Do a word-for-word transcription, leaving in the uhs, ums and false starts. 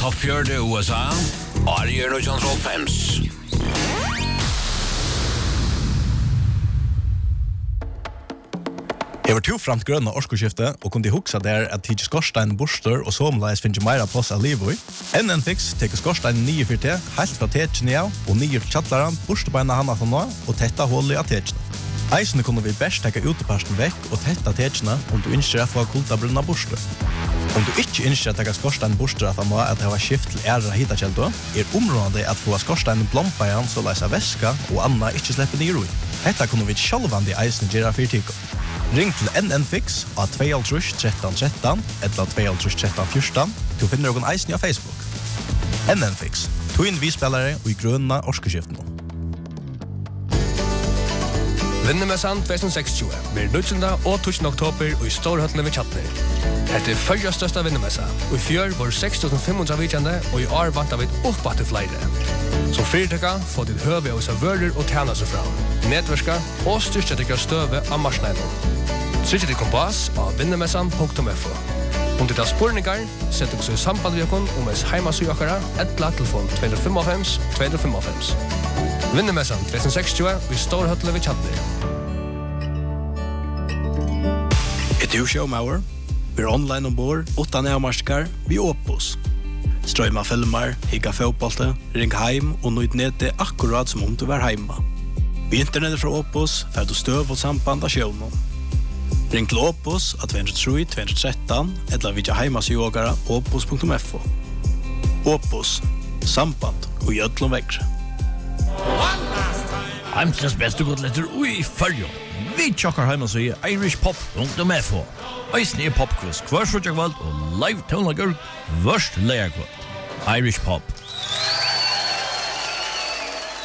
topp fjörde U S A, Arier og John Rolfems. Jeg var to framt grønne årskåskifte, og kunne huksa der at tidsi skorstein borster og somleis finnes meira plass av livet. N N Fix teker skorstein nye for te, helt fra tetjene av, og nye til kjattlaran, borstebeina hana for nå, og tetta hullet av tetjene. Eisene kunne vi best teka uteparsten vekk og tetta tetjene om du innskjer å få kultabrunna borster. Om du ikke innskjer å teka skorstein borster at han må at det var skift til æra hitakjeldo, er området at få skorstein blompa igjen så leisa væska og anna ikke slipper nye roi. Hetta kunne vi sjálvandi eisene gjøre for tiko. Ring til N N Fix av to tre tre tre tre eller to tre tre tre fjorton. Du finner noen eisen av Facebook. N N Fix, to inn vi spillere og i grønna årskeskiften. Vinnemessan tjuetusen seksogtjúgu blir nutjunda og tusen oktober og i Storhøtlen ved Kjatner. Dette er fyrja størsta vinnemessa, og i fjør var seks tusen fem hundre vidjande, og i år vant av et oppbatt til flere. Som fyrtøkka får ditt høve av seg vører og tjena seg fram, nedverska og styrkja til støve av marsneinen. Trykja til kompass av vinnemessan punktum f o. Om ditt har spurningar, sett dere så i samband med okon om ens heimasugakara, etla telefon to fem fem to fem fem. Vinnemessan tjuetusen seksogtjúgu og i Storhøtlen ved Kjatner. Et du showmauer, vi er online ombord, åtta nærmarskar, vi Opus. Strøyma filmer, higga fotbollte, ring heim og nøyd nede akkurat som om du var heima. Vi internettet fra Opus, fer du støv og samband av sjøvnen. Ring til Opus av to tre tre to tre tre eller vidja heimasugakara opus punktum f o. Opus, samband og i ødlom vekkre. Heimsens beste godletter ui fyrjo. Vi tjokkar heima seg i Irish Pop punktum f o. Eisen er popquiz hver frutjagvald og live tonlager vørst leierkvald. Irish Pop.